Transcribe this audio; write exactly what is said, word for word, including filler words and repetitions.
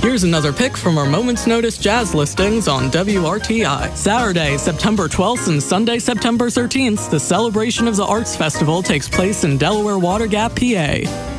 Here's another pick from our Moment's Notice jazz listings on W R T I. Saturday, September twelfth and Sunday, September thirteenth, the Celebration of the Arts Festival takes place in Delaware Water Gap, P A.